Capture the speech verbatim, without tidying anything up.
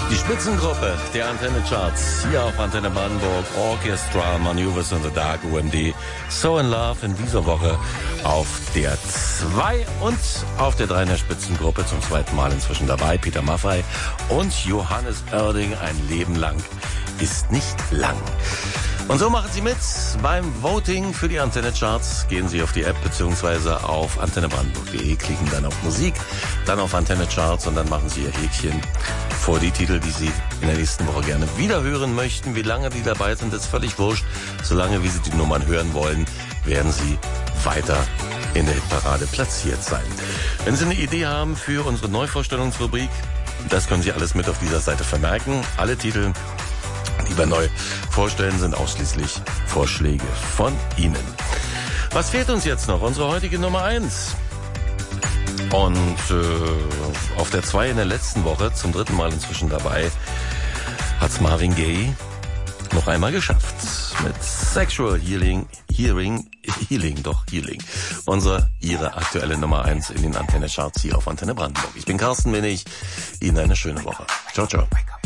Die Spitzengruppe der Antenne Charts hier auf Antenne Brandenburg, Orchestral Maneuvers in the Dark, U M D, So in Love in dieser Woche auf der zwei und auf der drei in der Spitzengruppe zum zweiten Mal inzwischen dabei, Peter Maffay und Johannes Oerding, ein Leben lang ist nicht lang. Und so machen Sie mit beim Voting für die Antenne Charts. Gehen Sie auf die App bzw. auf antenne brandenburg punkt de, klicken dann auf Musik, dann auf Antenne Charts und dann machen Sie Ihr Häkchen vor die Titel, die Sie in der nächsten Woche gerne wieder hören möchten. Wie lange die dabei sind, ist völlig wurscht. Solange wie Sie die Nummern hören wollen, werden Sie weiter in der Hitparade platziert sein. Wenn Sie eine Idee haben für unsere Neuvorstellungsrubrik, das können Sie alles mit auf dieser Seite vermerken. Alle Titel, die wir neu vorstellen, sind ausschließlich Vorschläge von Ihnen. Was fehlt uns jetzt noch? Unsere heutige Nummer eins. Und äh, auf der zwei in der letzten Woche, zum dritten Mal inzwischen dabei, hat's Marvin Gaye noch einmal geschafft. Mit Sexual Healing, Hearing, Healing, doch Healing. Unsere, Ihre aktuelle Nummer eins in den Antenne Charts hier auf Antenne Brandenburg. Ich bin Carsten Winnig. Ihnen eine schöne Woche. Ciao, ciao.